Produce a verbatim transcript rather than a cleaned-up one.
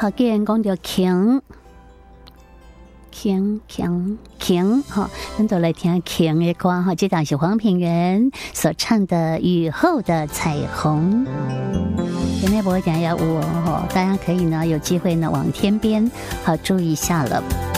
好，既然讲到晴，晴晴晴，哈，咱都来听晴的歌哈。这档是黄品源所唱的《雨后的彩虹》。前面不会讲要我哈，大家可以呢有机会呢往天边好注意一下了。